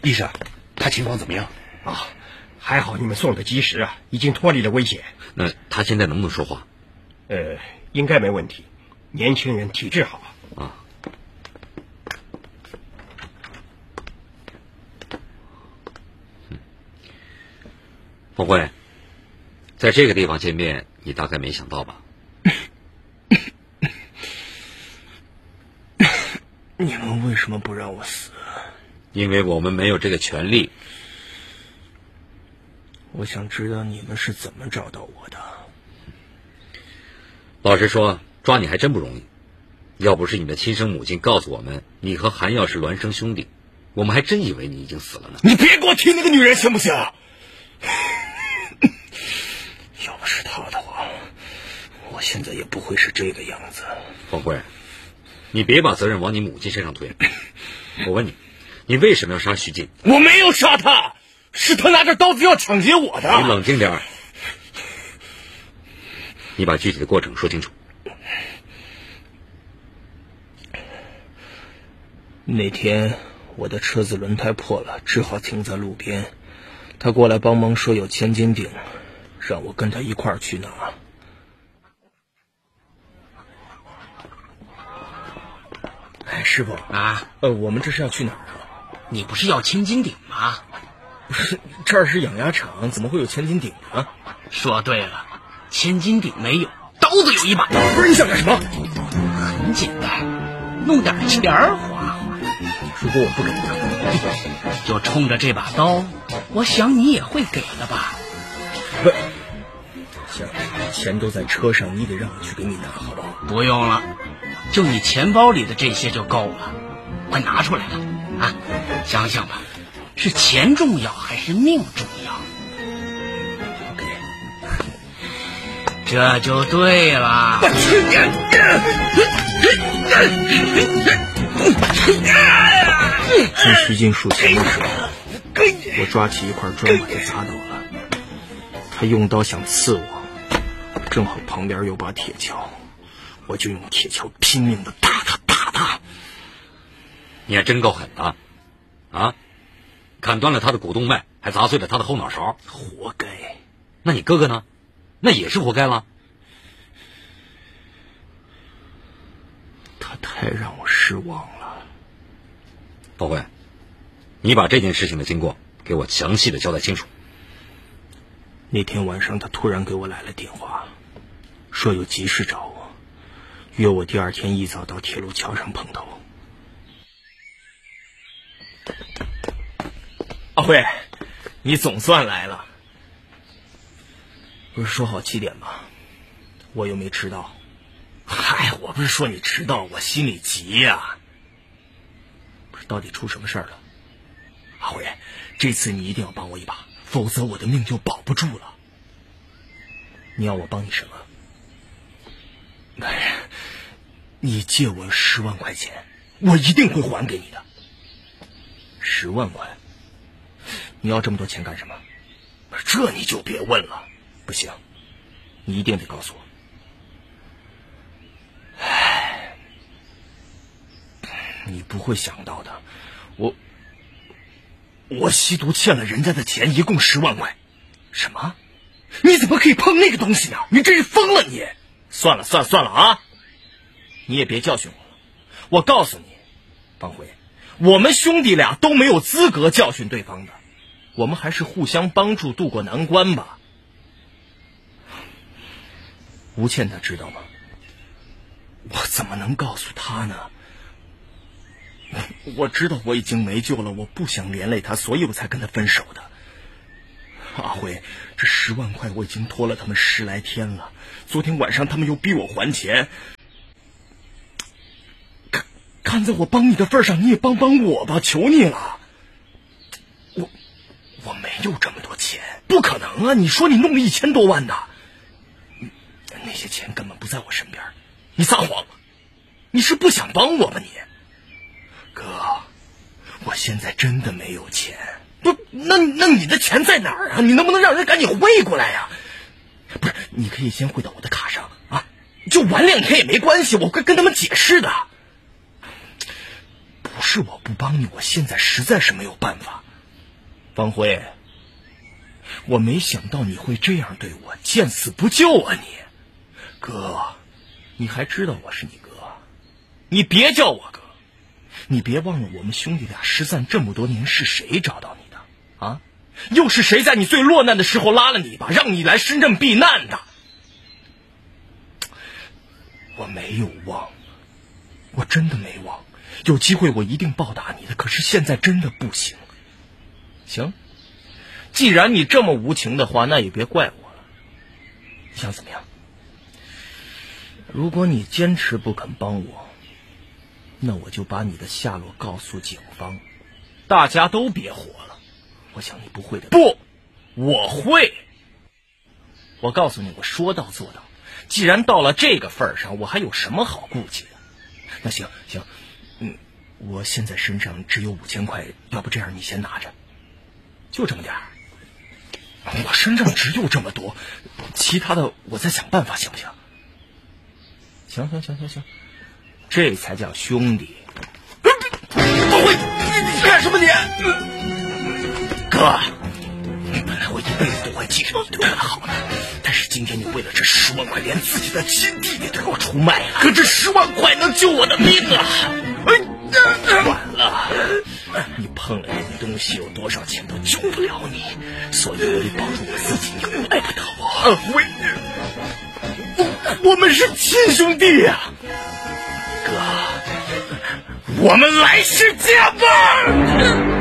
医生，他情况怎么样？ 啊，还好你们送的及时啊，已经脱离了危险。 那他现在能不能说话？ 应该没问题，年轻人体质好啊。凤慧，在这个地方见面，你大概没想到吧？ 你们为什么不让我死？ 因为我们没有这个权利。 我想知道你们是怎么找到我的。 老实说，抓你还真不容易。要不是你的亲生母亲告诉我们你和韩耀是孪生兄弟，我们还真以为你已经死了呢。 你别给我提那个女人行不行？要不是她的话，我现在也不会是这个样子。 凤慧，你别把责任往你母亲身上推。我问你，你为什么要杀徐进？ 我没有杀他，是他拿着刀子要抢劫我的。 你冷静点，你把具体的过程说清楚。 那天我的车子轮胎破了，只好停在路边。他过来帮忙说有千斤顶，让我跟他一块儿去拿。哎，师傅啊， 我们这是要去哪儿啊？ 你不是要千斤顶吗？ 不是，这儿是养鸭场，怎么会有千斤顶呢？ 说对了，千斤顶没有，刀子有一把。 不是，你想干什么？ 很简单，弄点钱儿花花。 如果我不给呢？ 就冲着这把刀，我想你也会给的吧？ 不，行，钱都在车上，你得让我去给你拿，好不好？ 不用了，就你钱包里的这些就够了。快拿出来了啊！想想吧，是钱重要还是命重要？ OK， 这就对了。 在徐进数钱的时候，我抓起一块砖把他砸倒了。他用刀想刺我，正好旁边有把铁锹，我就用铁锹拼命的打他。 你还真够狠的啊！砍断了他的股动脉，还砸碎了他的后脑勺， 活该。 那你哥哥呢？那也是活该了。 他太让我失望了。 宝贵，你把这件事情的经过给我详细的交代清楚。 那天晚上他突然给我来了电话，说有急事找我，约我第二天一早到铁路桥上碰头。阿辉，你总算来了。不是说好7点吗？我又没迟到。嗨，我不是说你迟到，我心里急呀。不是，到底出什么事儿了？阿辉，这次你一定要帮我一把，否则我的命就保不住了。你要我帮你什么？哎，你借我10万块钱，我一定会还给你的。10万块？你要这么多钱干什么？这你就别问了。不行，你一定得告诉我。唉，你不会想到的，我吸毒欠了人家的钱，一共10万块。什么？你怎么可以碰那个东西呢？你真是疯了你！算了啊！你也别教训我了。我告诉你，方辉，我们兄弟俩都没有资格教训对方的，我们还是互相帮助度过难关吧。吴倩她知道吗？我怎么能告诉她呢？我知道我已经没救了，我不想连累她，所以我才跟她分手的。阿辉，这10万块我已经拖了他们10来天了，昨天晚上他们又逼我还钱。看在我帮你的份上，你也帮帮我吧，求你了。我没有这么多钱，不可能啊！你说你弄了1000多万呢？那些钱根本不在我身边，你撒谎！你是不想帮我吧你？哥，我现在真的没有钱。不，那你的钱在哪儿啊？你能不能让人赶紧汇过来呀？不是，你可以先汇到我的卡上啊，就晚2天也没关系，我会跟他们解释的。不是我不帮你，我现在实在是没有办法。 方辉，我没想到你会这样对我，见死不救啊你！哥，你还知道我是你哥，你别叫我哥。你别忘了，我们兄弟俩失散这么多年，是谁找到你的啊？又是谁在你最落难的时候拉了你一把，让你来深圳避难的？我没有忘，我真的没忘。有机会我一定报答你的，可是现在真的不行。行，既然你这么无情的话，那也别怪我了。你想怎么样？如果你坚持不肯帮我，那我就把你的下落告诉警方，大家都别活了。我想你不会的。不，我会。我告诉你，我说到做到。既然到了这个份上，我还有什么好顾忌的？那行，我现在身上只有5000块，要不这样你先拿着，就这么点儿。我身上只有这么多，其他的我再想办法，行不行？行，这才叫兄弟。不会，你干什么你？哥，本来我一辈子都会记着你对我的好的，但是今天你为了这10万块，连自己的亲弟弟都给我出卖了。可这10万块能救我的命啊！晚了，你碰了这个东西，有多少钱都救不了你，所以我得保住我自己，你怪不得我。我们是亲兄弟呀，哥，我们来世结伴。